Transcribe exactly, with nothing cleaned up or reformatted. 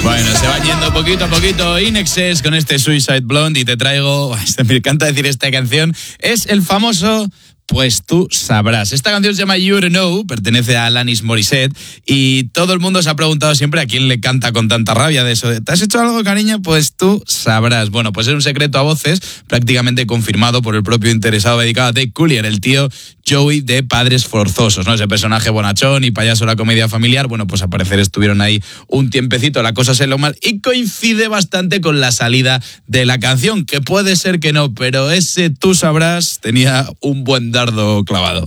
Bueno, se va yendo poquito a poquito In Excess con este Suicide Blonde y te traigo, me encanta decir esta canción, es el famoso Pues Tú Sabrás. Esta canción se llama You Don't Know, pertenece a Alanis Morissette y todo el mundo se ha preguntado siempre a quién le canta con tanta rabia de eso. ¿Te has hecho algo, cariño? Pues tú sabrás. Bueno, pues es un secreto a voces prácticamente confirmado por el propio interesado dedicado a Dave Coulier, el tío Joey de Padres Forzosos, ¿no? Ese personaje bonachón y payaso de la comedia familiar. Bueno, pues al parecer estuvieron ahí un tiempecito, la cosa se lo mal y coincide bastante con la salida de la canción, que puede ser que no, pero ese Tú Sabrás tenía un buen dardo clavado.